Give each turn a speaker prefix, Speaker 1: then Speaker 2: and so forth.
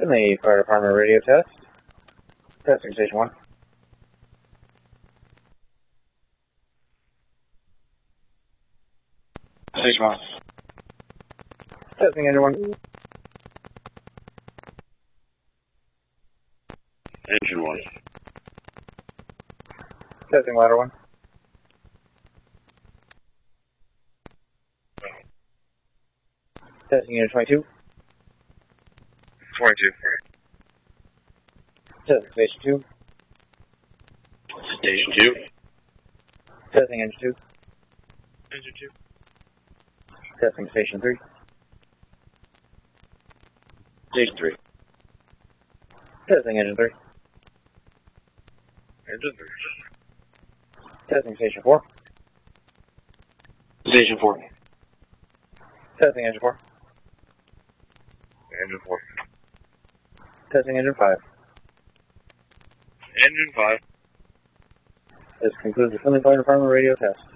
Speaker 1: In the fire department radio test. Testing station 1.
Speaker 2: Station 1.
Speaker 1: Testing engine 1.
Speaker 2: Engine 1.
Speaker 1: Testing ladder 1. Testing unit 22.
Speaker 2: 22.
Speaker 1: Testing station 2.
Speaker 2: Station 2.
Speaker 1: Testing engine 2.
Speaker 2: Engine 2.
Speaker 1: Testing station 3.
Speaker 2: Station 3.
Speaker 1: Testing engine 3.
Speaker 2: Engine 3.
Speaker 1: Testing station 4.
Speaker 2: Station 4.
Speaker 1: Testing engine 4.
Speaker 2: Engine 4.
Speaker 1: Testing engine 5.
Speaker 2: Engine 5.
Speaker 1: This concludes the Finley Fire Department radio test.